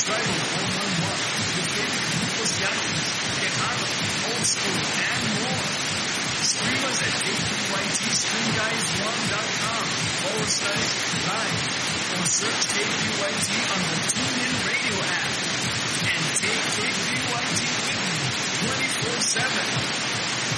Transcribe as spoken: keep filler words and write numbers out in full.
Drive four one one. Your favorite Grupos Yankees, Tejano, Old School, and more. Stream us at K Q Y T stream guys one dot com. Follow us live or search K Q Y T on